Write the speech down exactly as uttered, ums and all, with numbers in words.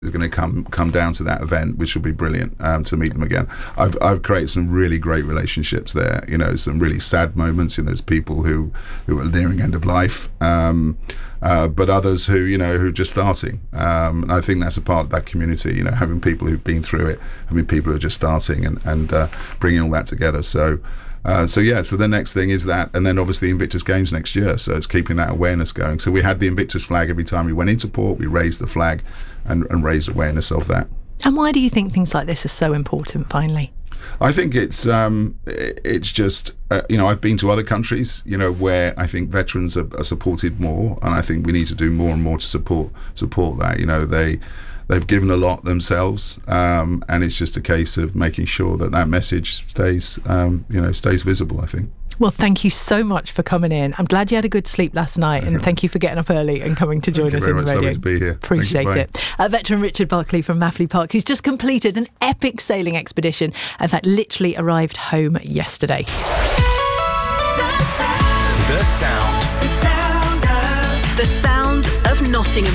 are going to come come down to that event, which will be brilliant um, to meet them again. I've I've created some really great relationships there. You know, some really sad moments. You know, there's people who who are nearing end of life, um, uh, but others who you know who are just starting. Um, and I think that's a part of that community. You know, having people who've been through it, having people who are just starting, and and uh, bringing all that together. So. Uh, so yeah, so the next thing is that, and then obviously Invictus Games next year, so it's keeping that awareness going. So we had the Invictus flag every time we went into port, we raised the flag and, and raised awareness of that. And why do you think things like this are so important, finally? I think it's um, it's just, uh, you know, I've been to other countries, you know, where I think veterans are, are supported more, and I think we need to do more and more to support support that. You know, they... They've given a lot themselves, um, and it's just a case of making sure that that message stays, um, you know, stays visible, I think. Well, thank you so much for coming in. I'm glad you had a good sleep last night, and thank you for getting up early and coming to join us in the radio. Lovely to be here. Appreciate it. Uh, veteran Richard Barclay from Maffley Park, who's just completed an epic sailing expedition. In fact, literally arrived home yesterday. The sound. The sound of, the sound of Nottingham.